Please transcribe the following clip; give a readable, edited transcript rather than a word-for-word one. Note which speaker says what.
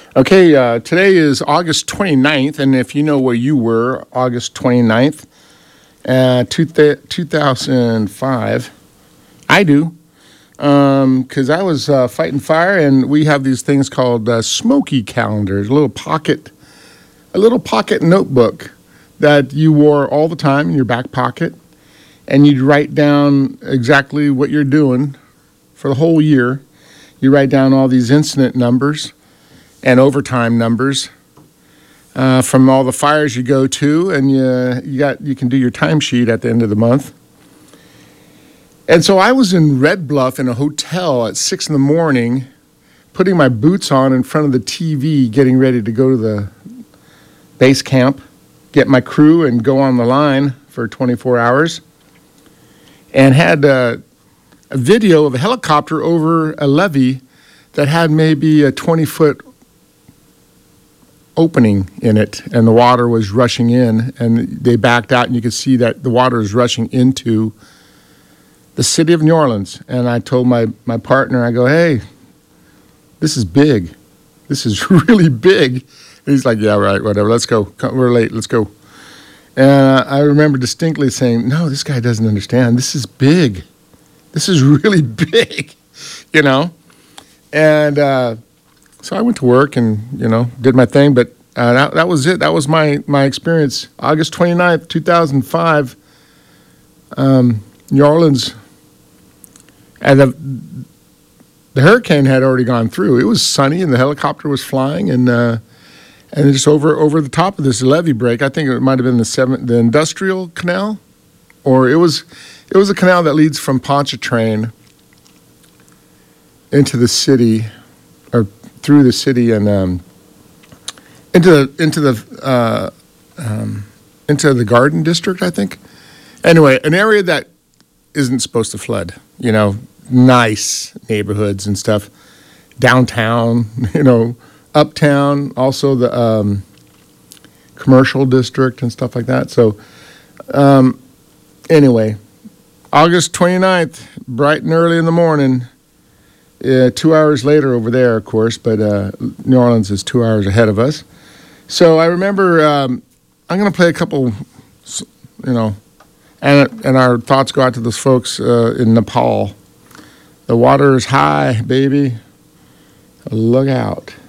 Speaker 1: Okay, today is August 29th, and if you know where you were, August 29th, 2005, I do, because I was fighting fire, and we have these things called smoky calendars, a little pocket notebook that you wore all the time in your back pocket, and you'd write down exactly what you're doing for the whole year. You write down all these incident numbers and overtime numbers from all the fires you go to, and you can do your timesheet at the end of the month. And so I was in Red Bluff in a hotel at 6 in the morning, putting my boots on in front of the TV, getting ready to go to the base camp, get my crew, and go on the line for 24 hours, and had a video of a helicopter over a levee that had maybe a 20-foot opening in it, and the water was rushing in, and they backed out, and you could see that the water is rushing into the city of New Orleans. And I told my partner, I go, hey, this is big. This is really big. And he's like, yeah, right, whatever, let's go. We're late, let's go. And I remember distinctly saying, no, this guy doesn't understand. This is big. This is really big, you know? And so I went to work and, did my thing, but that was it. That was my experience. August 29th, 2005, New Orleans, and the hurricane had already gone through. It was sunny and the helicopter was flying, and just over the top of this levee break, I think it might have been the Industrial Canal, or it was a canal that leads from Pontchartrain into the city, or through the city, and into the Garden District, I think. Anyway, an area that isn't supposed to flood. Nice neighborhoods and stuff. Downtown, uptown, also the commercial district and stuff like that. So, anyway, August 29th, bright and early in the morning. 2 hours later over there, of course, but New Orleans is 2 hours ahead of us. So I remember I'm going to play a couple, and our thoughts go out to those folks in Nepal. The water is high, baby. Look out.